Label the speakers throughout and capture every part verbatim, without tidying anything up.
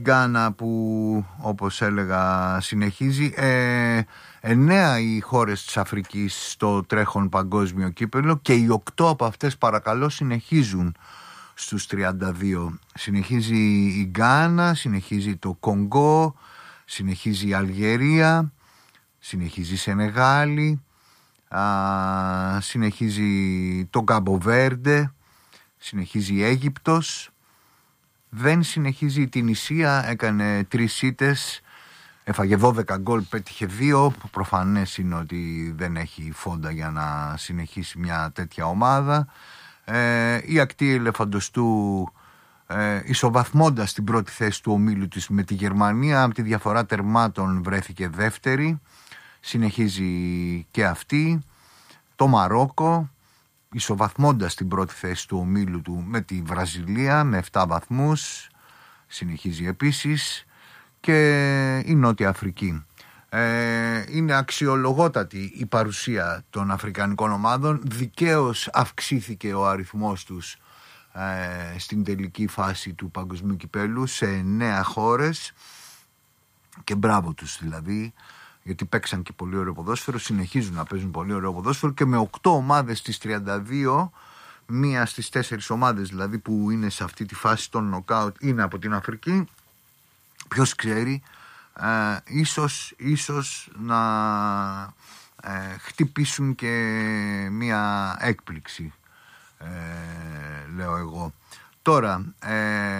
Speaker 1: Γκάνα που, όπως έλεγα, συνεχίζει. ε, Εννέα οι χώρες της Αφρικής στο τρέχον παγκόσμιο κύπελλο και οι οκτώ από αυτές, παρακαλώ, συνεχίζουν στους τριάντα δύο. Συνεχίζει η Γκάνα, συνεχίζει το Κονγκό, συνεχίζει η Αλγερία, συνεχίζει η Σενεγάλη, α, συνεχίζει το Καμποβέρντε, συνεχίζει η Αίγυπτος, δεν συνεχίζει η Τινησία, έκανε τρεις ήττες, έφαγε δώδεκα γκολ, πέτυχε δύο, που προφανές είναι ότι δεν έχει φόντα για να συνεχίσει μια τέτοια ομάδα. Ε, η ακτή ελεφαντοστού ε, ισοβαθμώντας την πρώτη θέση του ομίλου της με τη Γερμανία, από τη διαφορά τερμάτων βρέθηκε δεύτερη, συνεχίζει και αυτή. Το Μαρόκο ισοβαθμώντας την πρώτη θέση του ομίλου του με τη Βραζιλία με επτά βαθμούς, συνεχίζει επίσης, και η Νότια Αφρική. Ε, είναι αξιολογότατη η παρουσία των αφρικανικών ομάδων, δικαίως αυξήθηκε ο αριθμός τους ε, στην τελική φάση του παγκοσμίου κυπέλου σε εννέα χώρες, και μπράβο τους δηλαδή, γιατί παίξαν και πολύ ωραίο ποδόσφαιρο, συνεχίζουν να παίζουν πολύ ωραίο ποδόσφαιρο, και με οκτώ ομάδες στις τριάντα δύο, μία στις τέσσερις ομάδες δηλαδή που είναι σε αυτή τη φάση των νοκάουτ είναι από την Αφρική. Ποιος ξέρει, ε, ίσως, ίσως να ε, χτυπήσουν και μία έκπληξη, ε, λέω εγώ. Τώρα ε,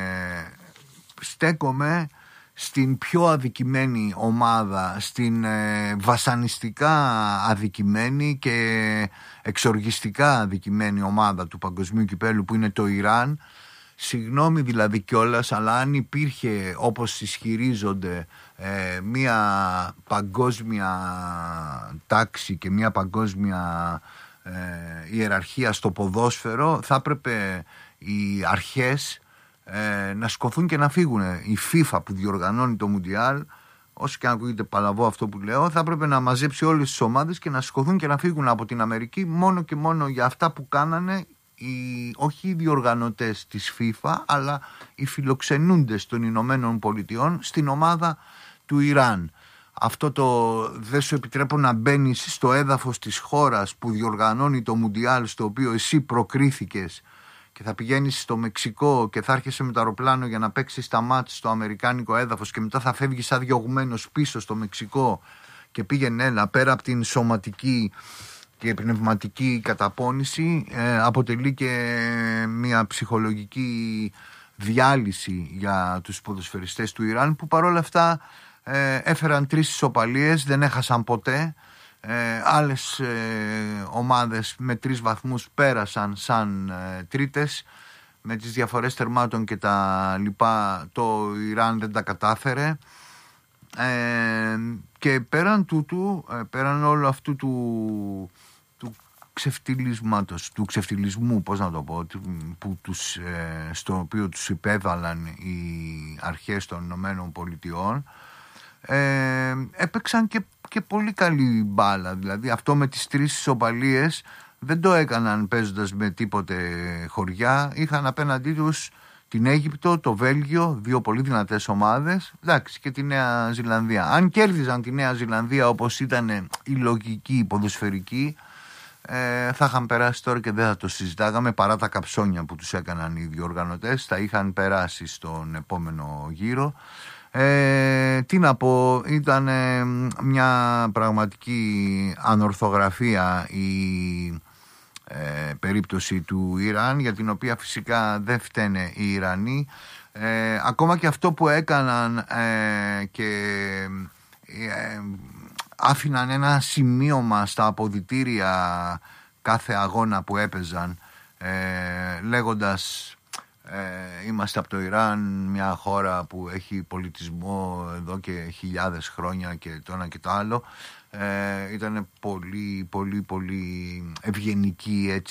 Speaker 1: στέκομαι στην πιο αδικημένη ομάδα, στην ε, βασανιστικά αδικημένη και εξοργιστικά αδικημένη ομάδα του παγκοσμίου κυπέλου, που είναι το Ιράν. Συγγνώμη δηλαδή κιόλας, αλλά αν υπήρχε, όπως ισχυρίζονται, ε, μια παγκόσμια τάξη και μια παγκόσμια ε, ιεραρχία στο ποδόσφαιρο, θα έπρεπε οι αρχές ε, να σκοθούν και να φύγουν. Η FIFA που διοργανώνει το Μουντιάλ, όσο και αν ακούγεται παλαβό αυτό που λέω, θα έπρεπε να μαζέψει όλες τις ομάδες και να σκοθούν και να φύγουν από την Αμερική, μόνο και μόνο για αυτά που κάνανε οι, όχι οι διοργανωτές της FIFA, αλλά οι φιλοξενούντες των Ηνωμένων Πολιτειών στην ομάδα του Ιράν. Αυτό το δεν σου επιτρέπω να μπαίνεις στο έδαφος της χώρας που διοργανώνει το Μουντιάλ, στο οποίο εσύ προκρίθηκες, και θα πηγαίνεις στο Μεξικό και θα έρχεσαι με το αεροπλάνο για να παίξεις τα μάτς στο αμερικάνικο έδαφος, και μετά θα φεύγεις σαν διωγμένος πίσω στο Μεξικό, και πήγαινε έλα, πέρα από την σωματική και πνευματική καταπώνηση, ε, αποτελεί και μια ψυχολογική διάλυση για τους ποδοσφαιριστές του Ιράν, που παρόλα αυτά ε, έφεραν τρεις ισοπαλίες, δεν έχασαν ποτέ. Ε, άλλες ε, ομάδες με τρεις βαθμούς πέρασαν σαν ε, τρίτες, με τις διαφορές τερμάτων και τα λοιπά. Το Ιράν δεν τα κατάφερε, ε, και πέραν τούτου, ε, πέραν όλου αυτού του, του ξεφτυλίσματος, του ξεφτυλισμού, πώς να το πω, που τους, ε, στο οποίο τους υπέβαλαν οι αρχές των Ηνωμένων Πολιτειών, ε, έπαιξαν και, και πολύ καλή μπάλα. Δηλαδή αυτό με τις τρεις ισοπαλίες δεν το έκαναν παίζοντας με τίποτε χωριά. Είχαν απέναντί τους την Αίγυπτο, το Βέλγιο, δύο πολύ δυνατές ομάδες, εντάξει, και τη Νέα Ζηλανδία. Αν κέρδιζαν τη Νέα Ζηλανδία όπως ήταν η λογική ποδοσφαιρική, ε, θα είχαν περάσει τώρα και δεν θα το συζητάγαμε, παρά τα καψόνια που τους έκαναν οι διοργανωτές, θα είχαν περάσει στον επόμενο γύρο. Ε, τι να πω, ήταν ε, μια πραγματική ανορθογραφία η ε, περίπτωση του Ιράν, για την οποία φυσικά δεν φταίνε οι Ιρανοί. Ε, ακόμα και αυτό που έκαναν ε, και ε, άφηναν ένα σημείωμα στα αποδυτήρια κάθε αγώνα που έπαιζαν, ε, λέγοντας Ε, είμαστε από το Ιράν, μια χώρα που έχει πολιτισμό εδώ και χιλιάδες χρόνια και το ένα και το άλλο. Ε, ήταν πολύ πολύ πολύ ευγενική, έτσι